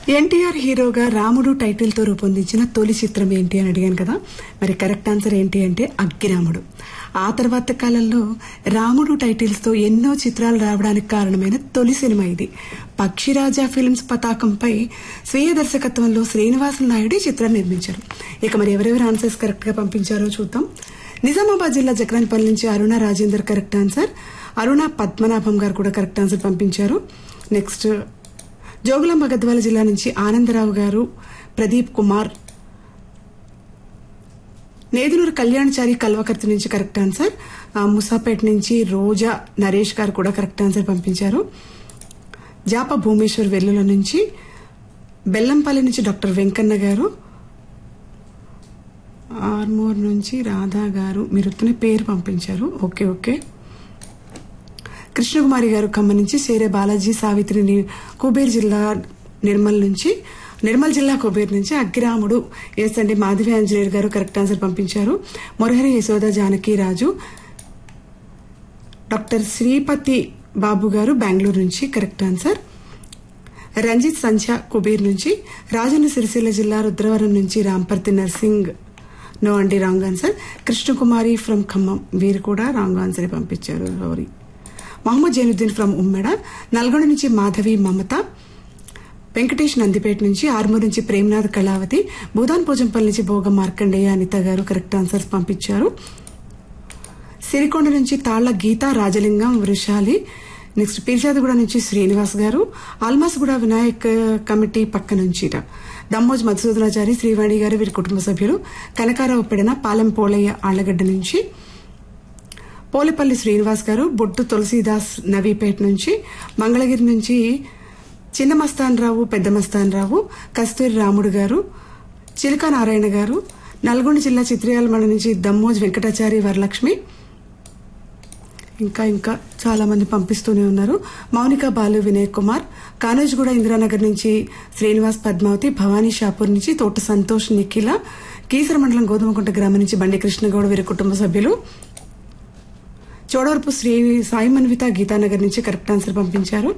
ఎన్టీఆర్ హీరోగా రాముడు టైటిల్ తో రూపొందించిన తొలి చిత్రం ఏంటి అని అడిగాను కదా. మరి కరెక్ట్ ఆన్సర్ ఏంటి అంటే అగ్గిరాముడు. ఆ తర్వాత కాలంలో రాముడు టైటిల్స్ తో ఎన్నో చిత్రాలు రావడానికి కారణమైన తొలి సినిమా ఇది. పక్షిరాజా ఫిల్మ్స్ పతాకంపై స్వీయ దర్శకత్వంలో శ్రీనివాసులు నాయుడు ఈ చిత్రాన్ని నిర్మించారు. ఇక మరి ఎవరెవరు ఆన్సర్స్ కరెక్ట్ గా పంపించారో చూద్దాం. నిజామాబాద్ జిల్లా జక్రాన్పల్లి నుంచి అరుణ రాజేందర్ కరెక్ట్ ఆన్సర్. అరుణ పద్మనాభం గారు కూడా కరెక్ట్ ఆన్సర్ పంపించారు. నెక్స్ట్ జోగులాంబ గద్వాల జిల్లా నుంచి ఆనందరావు గారు, ప్రదీప్ కుమార్, నేదునూరు కళ్యాణ్చారి కల్వకర్తి నుంచి కరెక్ట్ ఆన్సర్. ముసాపేట్ నుంచి రోజా నరేష్ గారు కూడా కరెక్ట్ ఆన్సర్ పంపించారు. జాప భూమేశ్వర్ వెల్లుల నుంచి, బెల్లంపల్లి నుంచి డాక్టర్ వెంకన్న గారు, ఆర్మూర్ నుంచి రాధా గారు, మీరు పేరు పంపించారు. Okay okay. కృష్ణకుమారి గారు ఖమ్మం నుంచి, సేరే బాలాజీ సావిత్రి కుబేర్ జిల్లా నిర్మల్ జిల్లా కుబేర్ నుంచి అగ్గిరాముడు ఎస్ అండి. మాధవి ఆంజనేయులు గారు కరెక్ట్ ఆన్సర్ పంపించారు. మురహరి యశోద జానకి రాజు, డాక్టర్ శ్రీపతి బాబు గారు బెంగళూరు నుంచి కరెక్ట్ ఆన్సర్. రంజిత్ సంధ్య కుబేర్ నుంచి, రాజన్న సిరిసిల్ల జిల్లా రుద్రవరం నుంచి రాంపర్తి నర్సింగ్ నో అండి wrong answer. Krishnakumari from Khammam వీరు కూడా రాంగ్ ఆన్సర్ పంపించారు. సారీ. మొహమ్మద్ జైనుద్దీన్ ఫ్రమ్ ఉమ్మెడ, నల్గొండ నుంచి మాధవి మమత, వెంకటేష్ నందిపేట నుంచి, ఆర్మూర్ నుంచి ప్రేమనాథ్ కళావతి, భూదాన్ పోజంపల్లి నుంచి భోగ మార్కండేయ అనిత గారు కరెక్ట్ ఆన్సర్స్ పంపించారు. సిరికొండ నుంచి తాళ్ల గీత రాజలింగం వృషాలి, నెక్స్ట్ పీర్జాదగూడ నుంచి శ్రీనివాస్ గారు, ఆల్మాస్గూడ వినాయక్ కమిటీ పక్క నుంచి దమ్మోజ్ మధుసూదనాచారి, శ్రీవాణి గారు వీరి కుటుంబ సభ్యులు, కనకారావు పెడన, పాలెం పోలయ్య ఆళ్లగడ్డ నుంచి, పోలేపల్లి శ్రీనివాస్ గారు, బొట్టు తులసీదాస్ నవీపేట నుంచి, మంగళగిరి నుంచి చిన్న మస్తాన్ రావు, పెద్ద మస్తాన్ రావు, కస్తూరి రాముడు గారు, చిలక నారాయణ గారు, నల్గొండ జిల్లా చిత్రయాల మండలి నుంచి దమ్మోజ్ వెంకటాచారి వరలక్ష్మి, ఇంకా చాలా మంది పంపిస్తూనే ఉన్నారు. మౌనిక బాలు, వినయ్ కుమార్, కానోజ్గూడ ఇందిరానగర్ నుంచి శ్రీనివాస్ పద్మావతి, భవానీ షాపూర్ నుంచి తోట సంతోష్ నిఖిల, కీసర మండలం గోధుమకుంట గ్రామం నుంచి బండి కృష్ణగౌడ వీరి కుటుంబ సభ్యులు, చోడవరపు శ్రీ సాయి మన్విత గీతానగర్ నుంచి కరెక్ట్ ఆన్సర్ పంపించారు.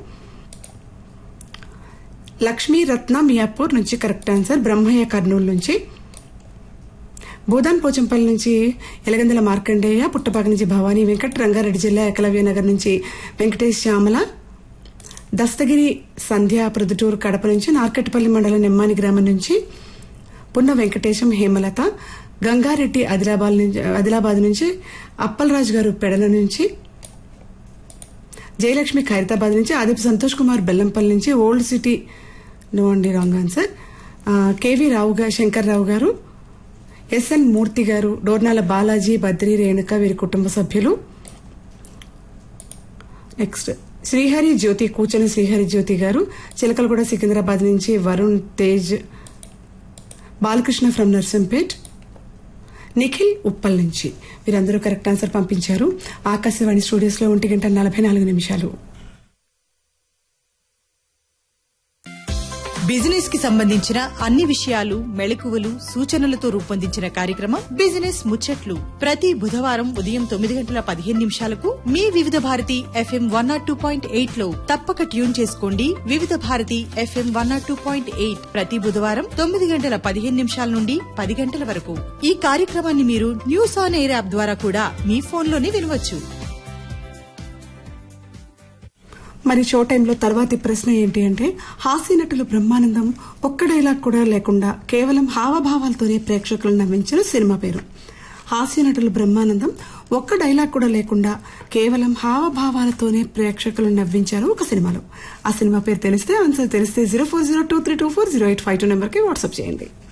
లక్ష్మీ రత్న మియాపూర్ నుంచి కరెక్ట్ ఆన్సర్. బ్రహ్మయ్య కర్నూలు నుంచి, భూదాన్ పోచంపల్లి నుంచి ఎలగందల మార్కండేయ, పుట్టపాక నుంచి భవానీ వెంకట్, రంగారెడ్డి జిల్లా ఏకలవ్య నగర్ నుంచి వెంకటేష్ శ్యామల, దస్తగిరి సంధ్య ప్రొద్దుటూరు కడప నుంచి, నార్కట్పల్లి మండలం నెమ్మాని గ్రామం నుంచి పున్న వెంకటేశం హేమలత, గంగారెడ్డి ఆదిలాబాద్ నుంచి అప్పలరాజు గారు పెడల నుంచి, జయలక్ష్మి ఖైరతాబాద్ నుంచి, ఆదిపు సంతోష్ కుమార్ బెల్లంపల్లి నుంచి, ఓల్డ్ సిటీ నో అండి రాంగ్ ఆన్సర్. కేవీ రావు గారు, శంకర్రావు గారు, ఎస్ఎన్ మూర్తి గారు, డోర్నాల బాలాజీ, బద్రి రేణుక వీరి కుటుంబ సభ్యులు. నెక్స్ట్ శ్రీహరి జ్యోతి, కూచని శ్రీహరి జ్యోతి గారు, చిలకలగూడ సికింద్రాబాద్ నుంచి వరుణ్ తేజ్, బాలకృష్ణ ఫ్రమ్ నర్సంపేట్, నిఖిల్ ఉప్పల్ నుంచి వీరందరూ కరెక్ట్ ఆన్సర్ పంపించారు. ఆకాశవాణి స్టూడియోస్ లో 1:44 బిజినెస్ కి సంబంధించిన అన్ని విషయాలు, మెళకువలు, సూచనలతో రూపొందించిన కార్యక్రమం బిజినెస్ ముచ్చట్లు ప్రతి బుధవారం ఉదయం 9:15 మీ వివిధ భారతి FM 102.8 లో తప్పక ట్యూన్ చేసుకోండి. వివిధ భారతి FM 102.8 ప్రతి బుధవారం 9:15 నుండి 10 గంటల వరకు. ఈ కార్యక్రమాన్ని మీరు న్యూస్ ఆన్ ఎయిర్ యాప్ ద్వారా కూడా మీ ఫోన్లోనే వినవచ్చు. మరి షో టైంలో తర్వాతి ప్రశ్న ఏంటి అంటే, హాస్య నటులు బ్రహ్మానందం ఒక్క డైలాగ్ కూడా లేకుండా కేవలం హావభావాలతోనే ప్రేక్షకులను నవ్వించిన సినిమా పేరు. హాస్య నటులు బ్రహ్మానందం ఒక్క డైలాగ్ కూడా లేకుండా కేవలం హావభావాలతోనే ప్రేక్షకులను నవ్వించారు ఒక సినిమాలో. ఆ సినిమా పేరు తెలిస్తే ఆన్సర్ తెలిస్తే 0402324085 నెంబర్కి వాట్సాప్ చేయండి.